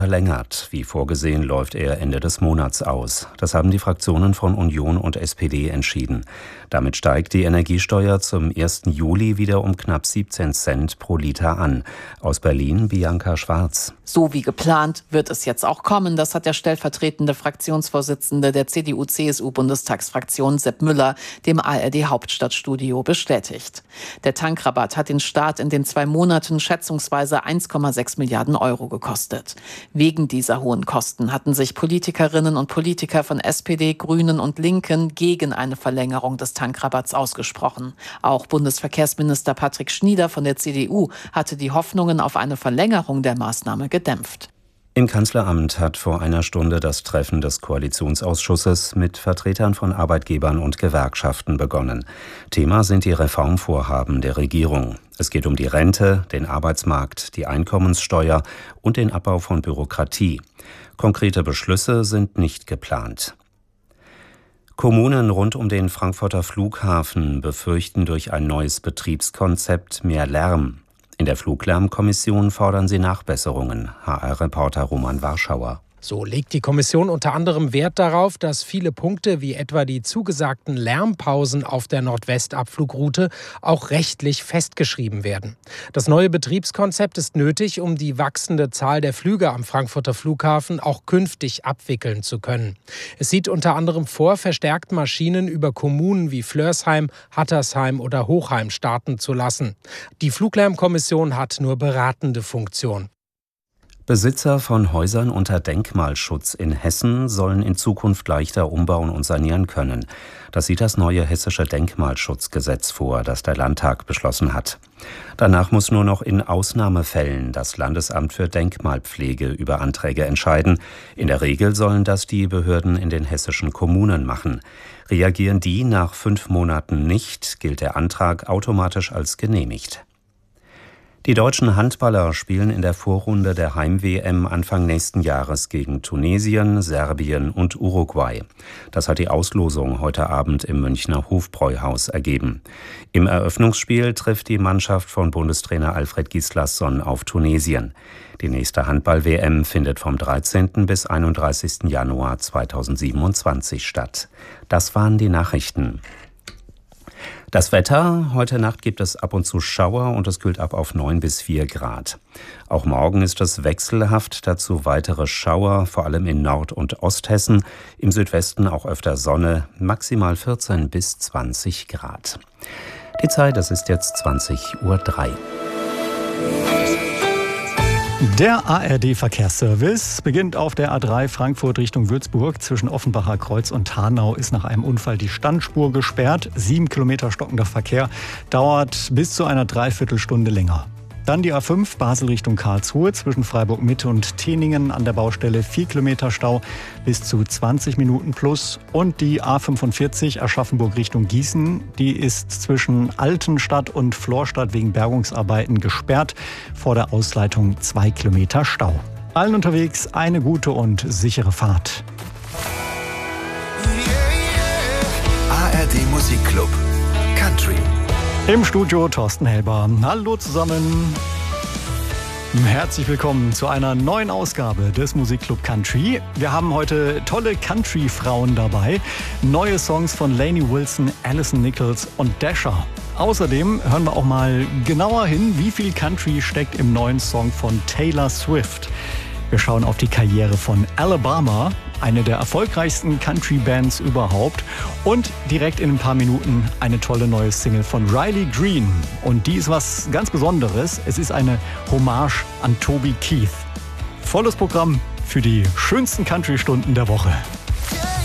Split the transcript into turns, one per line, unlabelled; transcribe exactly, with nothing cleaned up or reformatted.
verlängert. Wie vorgesehen läuft er Ende des Monats aus. Das haben die Fraktionen von Union und S P D entschieden. Damit steigt die Energiesteuer zum ersten Juli wieder um knapp siebzehn Cent pro Liter an. Aus Berlin Bianca Schwarz.
So wie geplant wird es jetzt auch kommen. Das hat der stellvertretende Fraktionsvorsitzende der C D U C S U-Bundestagsfraktion Sepp Müller dem A R D-Hauptstadtstudio bestätigt. Der Tankrabatt hat den Staat in den zwei Monaten schätzungsweise eins Komma sechs Milliarden Euro gekostet. Wegen dieser hohen Kosten hatten sich Politikerinnen und Politiker von S P D, Grünen und Linken gegen eine Verlängerung des Tankrabatts ausgesprochen. Auch Bundesverkehrsminister Patrick Schnieder von der C D U hatte die Hoffnungen auf eine Verlängerung der Maßnahme gedämpft.
Im Kanzleramt hat vor einer Stunde das Treffen des Koalitionsausschusses mit Vertretern von Arbeitgebern und Gewerkschaften begonnen. Thema sind die Reformvorhaben der Regierung. Es geht um die Rente, den Arbeitsmarkt, die Einkommenssteuer und den Abbau von Bürokratie. Konkrete Beschlüsse sind nicht geplant. Kommunen rund um den Frankfurter Flughafen befürchten durch ein neues Betriebskonzept mehr Lärm. In der Fluglärmkommission fordern sie Nachbesserungen. H R-Reporter Roman Warschauer.
So legt die Kommission unter anderem Wert darauf, dass viele Punkte wie etwa die zugesagten Lärmpausen auf der Nordwestabflugroute auch rechtlich festgeschrieben werden. Das neue Betriebskonzept ist nötig, um die wachsende Zahl der Flüge am Frankfurter Flughafen auch künftig abwickeln zu können. Es sieht unter anderem vor, verstärkt Maschinen über Kommunen wie Flörsheim, Hattersheim oder Hochheim starten zu lassen. Die Fluglärmkommission hat nur beratende Funktion.
Besitzer von Häusern unter Denkmalschutz in Hessen sollen in Zukunft leichter umbauen und sanieren können. Das sieht das neue hessische Denkmalschutzgesetz vor, das der Landtag beschlossen hat. Danach muss nur noch in Ausnahmefällen das Landesamt für Denkmalpflege über Anträge entscheiden. In der Regel sollen das die Behörden in den hessischen Kommunen machen. Reagieren die nach fünf Monaten nicht, gilt der Antrag automatisch als genehmigt. Die deutschen Handballer spielen in der Vorrunde der Heim-W M Anfang nächsten Jahres gegen Tunesien, Serbien und Uruguay. Das hat die Auslosung heute Abend im Münchner Hofbräuhaus ergeben. Im Eröffnungsspiel trifft die Mannschaft von Bundestrainer Alfred Gislason auf Tunesien. Die nächste Handball-W M findet vom dreizehnten bis einunddreißigsten Januar zweitausendsiebenundzwanzig statt. Das waren die Nachrichten. Das Wetter: Heute Nacht gibt es ab und zu Schauer und es kühlt ab auf neun bis vier Grad. Auch morgen ist es wechselhaft, dazu weitere Schauer, vor allem in Nord- und Osthessen. Im Südwesten auch öfter Sonne, maximal vierzehn bis zwanzig Grad. Die Zeit, es ist jetzt zwanzig Uhr drei.
Der A R D-Verkehrsservice beginnt auf der A drei Frankfurt Richtung Würzburg. Zwischen Offenbacher Kreuz und Hanau ist nach einem Unfall die Standspur gesperrt. Sieben Kilometer stockender Verkehr dauert bis zu einer Dreiviertelstunde länger. Dann die A fünf Basel Richtung Karlsruhe zwischen Freiburg-Mitte und Teningen an der Baustelle vier Kilometer Stau bis zu zwanzig Minuten plus. Und die A fünfundvierzig Aschaffenburg Richtung Gießen, die ist zwischen Altenstadt und Florstadt wegen Bergungsarbeiten gesperrt. Vor der Ausleitung zwei Kilometer Stau. Allen unterwegs eine gute und sichere Fahrt.
A R D Musikclub Country.
Im Studio Thorsten Helber. Hallo zusammen. Herzlich willkommen zu einer neuen Ausgabe des Musikclub Country. Wir haben heute tolle Country-Frauen dabei. Neue Songs von Lainey Wilson, Alison Nichols und Dasher. Außerdem hören wir auch mal genauer hin, wie viel Country steckt im neuen Song von Taylor Swift. Wir schauen auf die Karriere von Alabama, eine der erfolgreichsten Country-Bands überhaupt. Und direkt in ein paar Minuten eine tolle neue Single von Riley Green. Und die ist was ganz Besonderes. Es ist eine Hommage an Toby Keith. Volles Programm für die schönsten Country-Stunden der Woche.